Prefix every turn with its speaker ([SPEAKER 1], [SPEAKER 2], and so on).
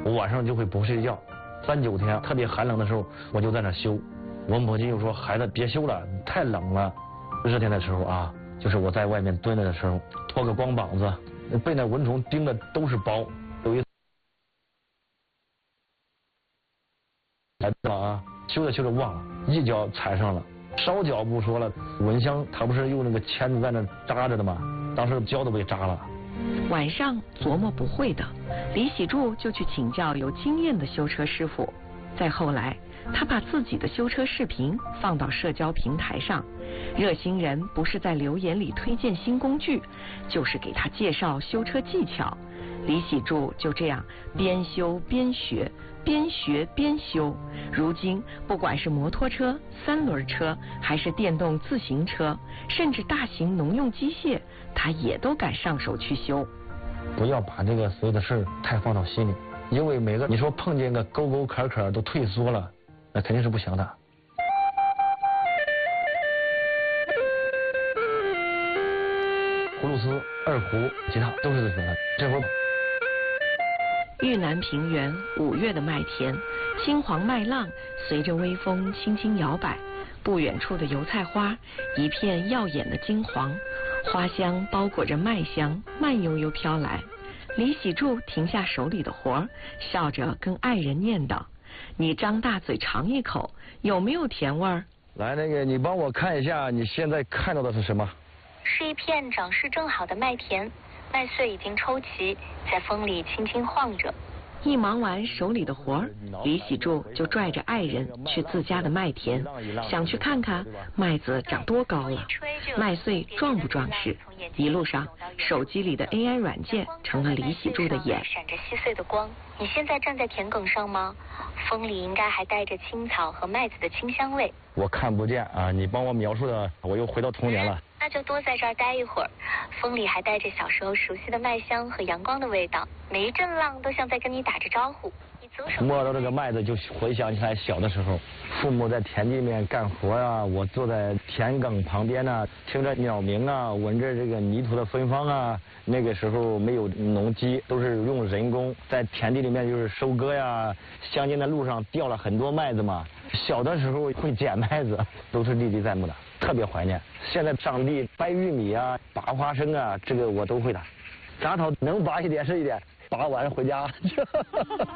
[SPEAKER 1] 我晚上就会不睡觉，3、9天特别寒冷的时候，我就在那修。我母亲又说：“孩子别修了，太冷了。”热天的时候啊，就是我在外面蹲着的时候，脱个光膀子，被那蚊虫叮的都是包。有一次来了啊，修着修着忘了，一脚踩上了，烧脚不说了，蚊香它不是用那个钳子在那扎着的吗？当时脚都被扎了。
[SPEAKER 2] 晚上琢磨不会的，李喜柱就去请教有经验的修车师傅。再后来，他把自己的修车视频放到社交平台上，热心人不是在留言里推荐新工具，就是给他介绍修车技巧。李喜柱就这样边修边学，边学边修。如今不管是摩托车、3轮车，还是电动自行车，甚至大型农用机械，他也都敢上手去修。
[SPEAKER 1] 不要把这个所有的事太放到心里，因为每个你说碰见个沟沟坎坎都退缩了，那肯定是不行的。葫芦丝、二胡、吉他都是自学的。这会儿
[SPEAKER 2] 豫南平原5月的麦田，青黄麦浪随着微风轻轻摇摆，不远处的油菜花一片耀眼的金黄，花香包裹着麦香，慢悠悠飘来。李喜柱停下手里的活，笑着跟爱人念叨：“你张大嘴尝一口，有没有甜味儿？”
[SPEAKER 1] 来，那个你帮我看一下，你现在看到的是什么？
[SPEAKER 3] 是一片长势正好的麦田，麦穗已经抽齐，在风里轻轻晃着。
[SPEAKER 2] 一忙完手里的活儿，李喜柱就拽着爱人去自家的麦田，想去看看麦子长多高了，麦穗壮不壮实。一路上，手机里的 AI 软件成了李喜柱的眼。
[SPEAKER 3] 闪着稀碎的光。你现在站在田埂上吗？风里应该还带着青草和麦子的清香味。
[SPEAKER 1] 我看不见啊，你帮我描述的，我又回到童年了。
[SPEAKER 3] 那就多在这儿待一会儿，风里还带着小时候熟悉的麦香和阳光的味道，每一阵浪都像在跟你打着招呼。
[SPEAKER 1] 摸到这个麦子就回想起来小的时候，父母在田地里面干活啊，我坐在田埂旁边啊，听着鸟鸣啊，闻着这个泥土的芬芳啊。那个时候没有农机，都是用人工在田地里面就是收割呀。乡间的路上掉了很多麦子嘛，小的时候会捡麦子，都是历历在目的，特别怀念。现在上地掰玉米啊，拔花生啊，这个我都会的。杂草能拔一点是一点，拔完回家。